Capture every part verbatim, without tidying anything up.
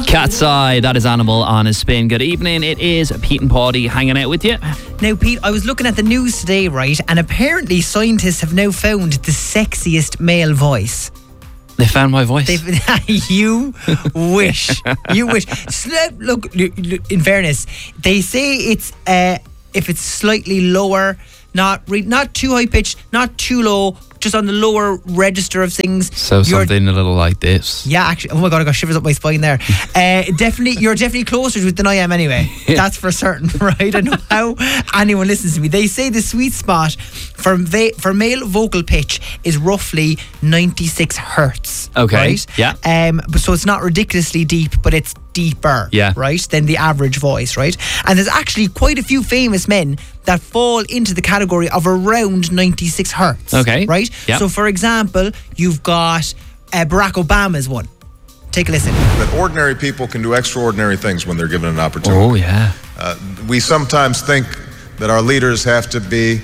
Cat's Eye, that is Animal on his spin. Good evening, it is Pete and Paudy hanging out with you. Now, Pete, I was looking at the news today, right, and apparently scientists have now found the sexiest male voice. They found my voice. They've, you wish. You wish. Look, in fairness, they say it's uh, if it's slightly lower, not re- not too high pitched, not too low, just on the lower register of things. So something a little like this. Yeah, actually, oh my God, I got shivers up my spine there. Uh, definitely, you're definitely closer to it than I am anyway. That's for certain, right? I know how anyone listens to me. They say the sweet spot for va- for male vocal pitch is roughly ninety-six hertz. Okay. Right? Yeah. Um. But so it's not ridiculously deep, but it's deeper. Yeah. Right? Than the average voice, right? And there's actually quite a few famous men that fall into the category of around ninety-six hertz. Okay. Right? Yep. So, for example, you've got uh, Barack Obama's one. Take a listen. That ordinary people can do extraordinary things when they're given an opportunity. Oh, yeah. Uh, we sometimes think that our leaders have to be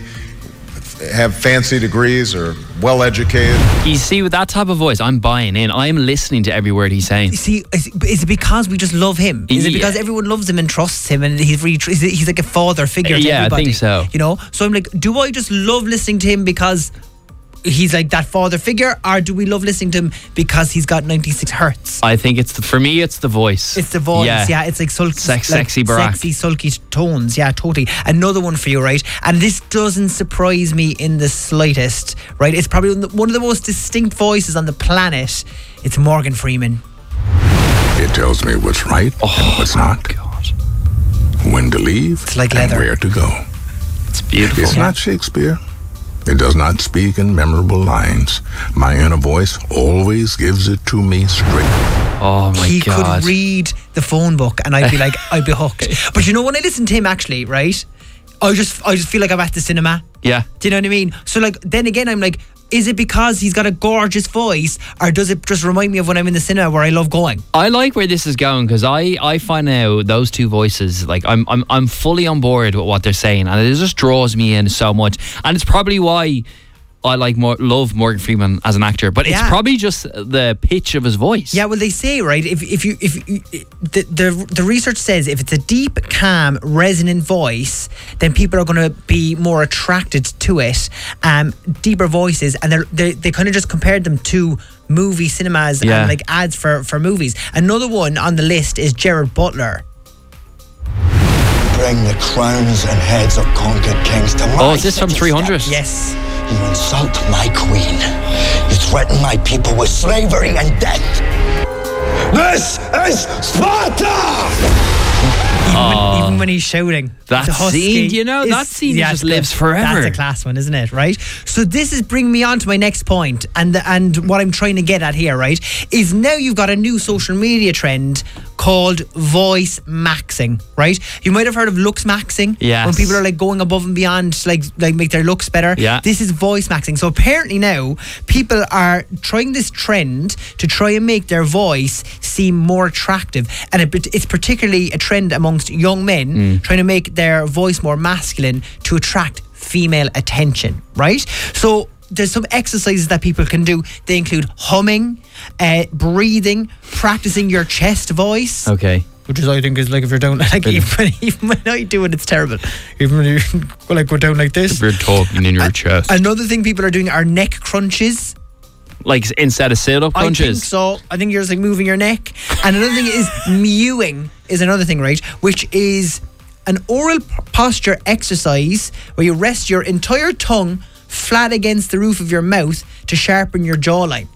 have fancy degrees or well educated. You see, with that type of voice, I'm buying in. I'm listening to every word he's saying. You see, is, is it because we just love him? Is it Yeah. because everyone loves him and trusts him and he's really, tr- he's like a father figure to Yeah, I everybody? think so. You know? So I'm like, do I just love listening to him because he's like that father figure, or do we love listening to him because he's got ninety-six hertz? I think it's the, for me, it's the voice. It's the voice, yeah. Yeah. It's like, sulky, Sex- like sexy Barack. sexy, sulky tones. Yeah, totally. Another one for you, right? And this doesn't surprise me in the slightest, right? It's probably one of the most distinct voices on the planet. It's Morgan Freeman. It tells me what's right Oh, and what's not, God. when to leave It's like and leather. where to go. It's beautiful. It's not Shakespeare. It does not speak in memorable lines. My inner voice always gives it to me straight. Oh, my he God. could read the phone book and I'd be like, I'd be hooked. But you know, when I listen to him actually, right, I just I just feel like I'm at the cinema. Yeah. Do you know what I mean? So like, then again, I'm like, is it because he's got a gorgeous voice, or does it just remind me of when I'm in the cinema where I love going? I like where this is going because I, I find now those two voices, like I'm I'm I'm fully on board with what they're saying, and it just draws me in so much. And it's probably why I like more love Morgan Freeman as an actor, but it's Yeah. probably just the pitch of his voice. Yeah, well, they say, right, if if you if you, the, the the research says if it's a deep, calm, resonant voice, then people are going to be more attracted to it. Um, deeper voices, and they're, they they kind of just compared them to movie cinemas Yeah. and like ads for for movies. Another one on the list is Gerard Butler. Bring the crowns and heads of conquered kings to my Oh, is this from city three hundred? steps. Yes. You insult my queen. You threaten my people with slavery and death. This is Sparta! Even, when, Oh. even when he's shouting. That the husky scene, you know, is- that scene yeah, just it's lives good. forever. That's a class one, isn't it? Right? So this is bringing me on to my next point, and the, and what I'm trying to get at here, right, is now you've got a new social media trend called voice maxing, right? You might have heard of looks maxing. Yes. When people are like going above and beyond to like, like make their looks better. Yeah. This is voice maxing. So apparently now people are trying this trend to try and make their voice seem more attractive, and it, it's particularly a trend amongst young men Mm. trying to make their voice more masculine to attract female attention, right? So there's some exercises that people can do. They include humming, uh, breathing, practicing your chest voice. Okay. Which is, I think, is like if you're down, like even when, even when I do it, it's terrible. Even when you go like go down like this. You're talking in your chest. Another thing people are doing are neck crunches. Like instead of sit-up I think crunches. so. I think you're just like moving your neck. And another thing is mewing is another thing, right? Which is an oral p- posture exercise where you rest your entire tongue flat against the roof of your mouth to sharpen your jawline.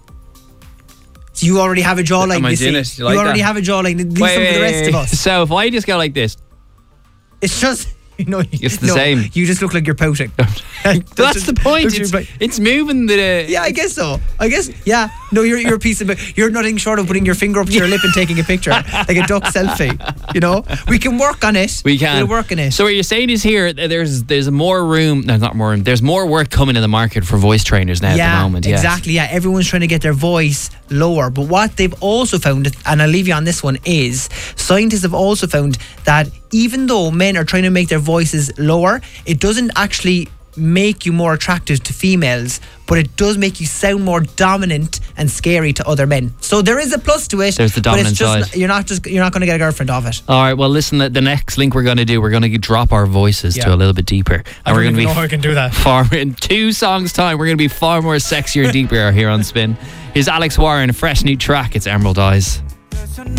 So you already have a jawline. Am I you doing see. it? You You, like already that? have a jawline. Leave Wait, some for the wait, rest wait, of wait. us. So if I just go like this, It's just, you know, It's the no, same. You just look like you're pouting. that's the point. It's, it's moving the. Yeah, I guess so. I guess, yeah. No, you're you're a piece of. You're nothing short of putting your finger up to your lip and taking a picture, like a duck selfie. You know, we can work on it. We can. We'll work on it. So what you're saying is here, there's there's more room. No, not more room. There's more work coming in the market for voice trainers now yeah, at the moment. Yes. exactly. Yeah, everyone's trying to get their voice lower. But what they've also found, and I'll leave you on this one, is scientists have also found that even though men are trying to make their voices lower, it doesn't actually make you more attractive to females, but it does make you sound more dominant and scary to other men. So there is a plus to it. There's the but dominant it's just, side. You're not just you're not going to get a girlfriend off it. All right, well, listen, the, the next link we're going to do, we're going to drop our voices Yeah. to a little bit deeper. And I we're don't going even to know how I can do that. far in two songs' time, we're going to be far more sexier, deeper here on Spin. Here's Alex Warren, a fresh new track. It's Emerald Eyes.